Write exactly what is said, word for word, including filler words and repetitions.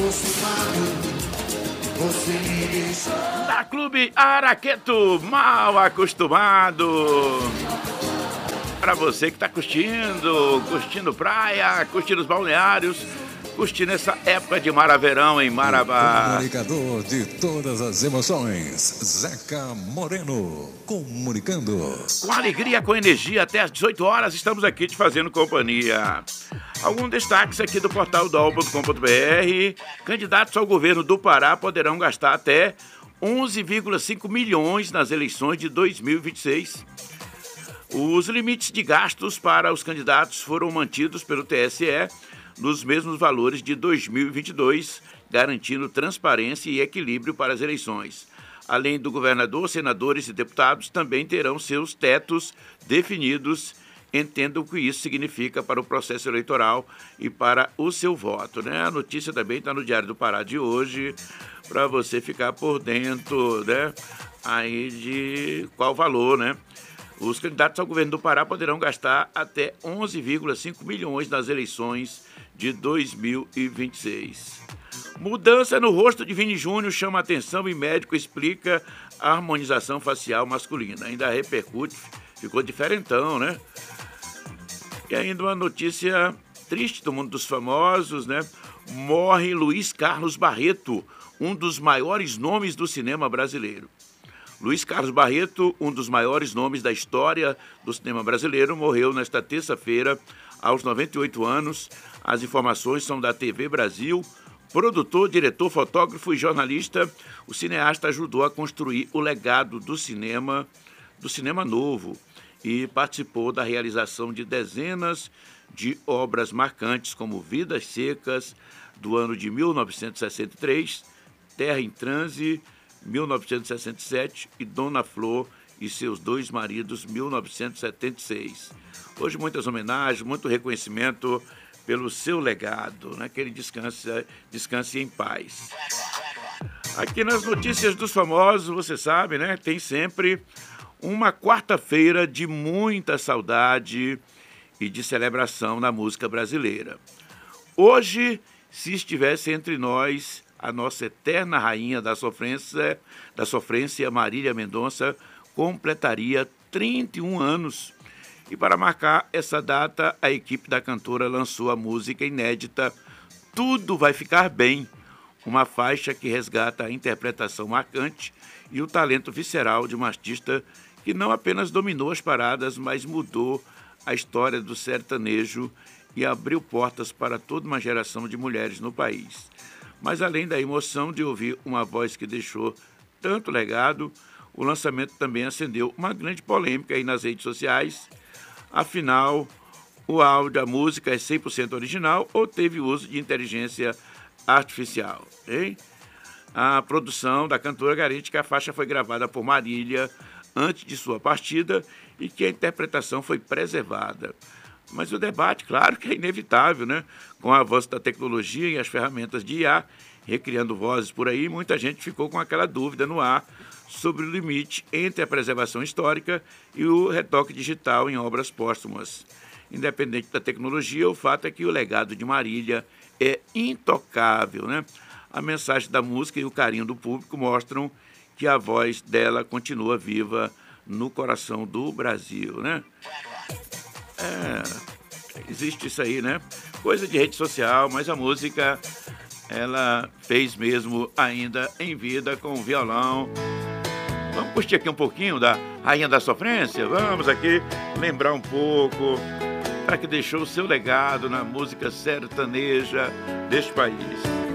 Da Clube Araqueto, mal acostumado. Para você que tá curtindo, curtindo praia, curtindo os balneários, curtindo essa época de maraverão em Marabá. Comunicador de todas as emoções, Zeca Moreno, comunicando. Com alegria, com energia, até às dezoito horas, estamos aqui te fazendo companhia. Alguns destaques aqui do portal d o l ponto com ponto b r. Candidatos ao governo do Pará poderão gastar até onze vírgula cinco milhões nas eleições de dois mil e vinte e seis. Os limites de gastos para os candidatos foram mantidos pelo T S E nos mesmos valores de dois mil e vinte e dois, garantindo transparência e equilíbrio para as eleições. Além do governador, senadores e deputados também terão seus tetos definidos. Entendam o que isso significa para o processo eleitoral e para o seu voto, né? A notícia também está no Diário do Pará de hoje, para você ficar por dentro, né? Aí de qual valor, né? Os candidatos ao governo do Pará poderão gastar até onze vírgula cinco milhões nas eleições de dois mil e vinte e seis. Mudança no rosto de Vini Júnior chama atenção e médico explica a harmonização facial masculina. Ainda repercute, ficou diferentão, né? E ainda uma notícia triste do mundo dos famosos, né? Morre Luiz Carlos Barreto, um dos maiores nomes do cinema brasileiro. Luiz Carlos Barreto, um dos maiores nomes da história do cinema brasileiro, morreu nesta terça-feira, aos noventa e oito anos. As informações são da T V Brasil. Produtor, diretor, fotógrafo e jornalista, o cineasta ajudou a construir o legado do cinema, do cinema novo, e participou da realização de dezenas de obras marcantes, como Vidas Secas, do ano de mil novecentos e sessenta e três, Terra em Transe, mil novecentos e sessenta e sete, e Dona Flor e seus dois maridos, mil novecentos e setenta e seis. Hoje muitas homenagens, muito reconhecimento pelo seu legado, né? Que ele descanse, descanse em paz. Aqui nas notícias dos famosos, você sabe, né? Tem sempre uma quarta-feira de muita saudade e de celebração na música brasileira. Hoje, se estivesse entre nós a nossa eterna rainha da sofrência, da sofrência, Marília Mendonça, completaria trinta e um anos. E para marcar essa data, a equipe da cantora lançou a música inédita Tudo Vai Ficar Bem, uma faixa que resgata a interpretação marcante e o talento visceral de uma artista que não apenas dominou as paradas, mas mudou a história do sertanejo e abriu portas para toda uma geração de mulheres no país. Mas além da emoção de ouvir uma voz que deixou tanto legado, o lançamento também acendeu uma grande polêmica aí nas redes sociais. Afinal, o áudio, a música é cem por cento original ou teve uso de inteligência artificial, hein? A produção da cantora garante que a faixa foi gravada por Marília antes de sua partida e que a interpretação foi preservada. Mas o debate, claro que é inevitável, né? Com o avanço da tecnologia e as ferramentas de I A, recriando vozes por aí, muita gente ficou com aquela dúvida no ar sobre o limite entre a preservação histórica e o retoque digital em obras póstumas. Independente da tecnologia, o fato é que o legado de Marília é intocável, né? A mensagem da música e o carinho do público mostram que a voz dela continua viva no coração do Brasil, né? É, existe isso aí, né? Coisa de rede social, mas a música, ela fez mesmo ainda em vida com o violão. Vamos curtir aqui um pouquinho da Rainha da Sofrência? Vamos aqui lembrar um pouco para que deixou o seu legado na música sertaneja deste país.